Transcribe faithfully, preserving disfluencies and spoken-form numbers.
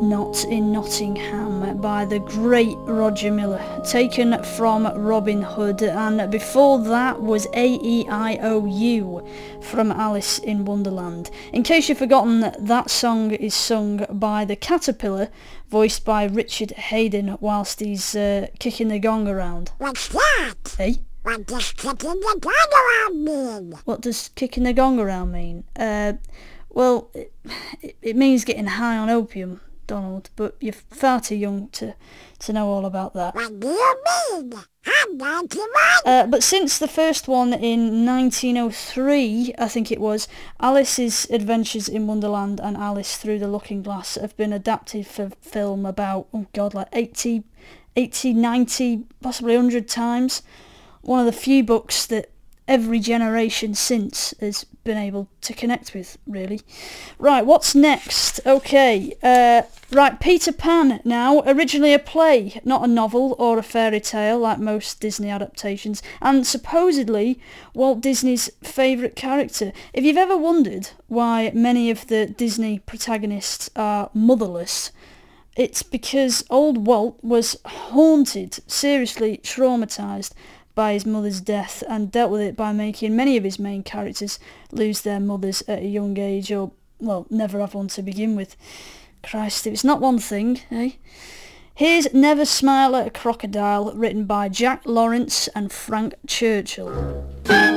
Not in Nottingham by the great Roger Miller, taken from Robin Hood, and before that was A E I O U from Alice in Wonderland. In case you've forgotten, that song is sung by the Caterpillar, voiced by Richard Hayden, whilst he's uh, kicking the gong around. What's that? Eh? What does kicking the gong around mean? What does kicking the gong around mean? Uh, well, it, it means getting high on opium, Donald, but you're far too young to, to know all about that. What do you mean? I'm ninety-one. Uh, but since the first one in nineteen oh three, I think it was, Alice's Adventures in Wonderland and Alice Through the Looking Glass have been adapted for film about, oh god, like eighty, eighty, ninety, possibly one hundred times. One of the few books that every generation since has been able to connect with, really. Right, what's next? Okay, uh, right, Peter Pan now, originally a play, not a novel or a fairy tale like most Disney adaptations, and supposedly Walt Disney's favourite character. If you've ever wondered why many of the Disney protagonists are motherless, it's because old Walt was haunted, seriously traumatised by his mother's death, and dealt with it by making many of his main characters lose their mothers at a young age, or, well, never have one to begin with. Christ, if it's not one thing, eh? Here's Never Smile at a Crocodile, written by Jack Lawrence and Frank Churchill.